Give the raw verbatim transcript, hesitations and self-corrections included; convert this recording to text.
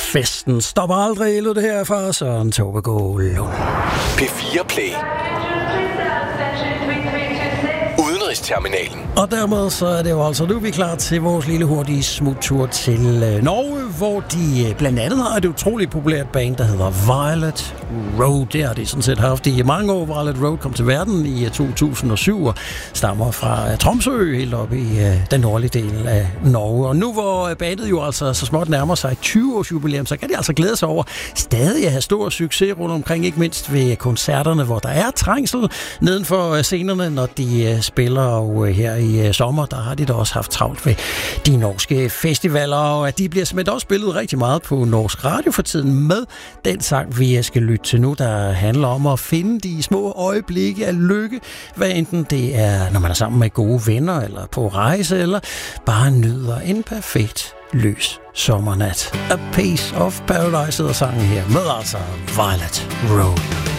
Festen stopper aldrig, lød det her fra Søren Tobegård Lund. P fire Play. Udenrigsterminalen. Og dermed så er det jo altså nu, vi er klar til vores lille hurtige smuttur til øh, Norge, hvor de øh, blandt andet har et utroligt populært band, der hedder Violet Road. Det har de sådan set haft i mange år. Violet Road kom til verden i øh, to tusind og syv og stammer fra øh, Tromsø, helt oppe i øh, den nordlige del af Norge. Og nu hvor øh, bandet jo altså så småt nærmer sig tyve års jubilæum, så kan de altså glæde sig over stadig at have stor succes rundt omkring, ikke mindst ved koncerterne, hvor der er trængsel neden for øh, scenerne, når de øh, spiller. Og øh, her i øh, sommer, der har de da også haft travlt ved de norske festivaler, og at de bliver simpelthen også spillet rigtig meget på norsk radio for tiden med den sang, vi skal lytte til nu, der handler om at finde de små øjeblikke af lykke, hvad enten det er, når man er sammen med gode venner, eller på rejse, eller bare nyder en perfekt løs sommernat. A Piece of Paradise hedder sangen her, med altså Violet Road.